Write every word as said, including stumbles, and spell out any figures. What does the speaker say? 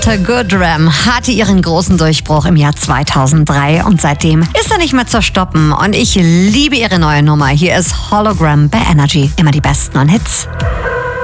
The Good Ram hatte ihren großen Durchbruch im Jahr zweitausenddrei und seitdem ist er nicht mehr zu stoppen. Und ich liebe ihre neue Nummer. Hier ist Hologram bei Energy. Immer die besten und Hits.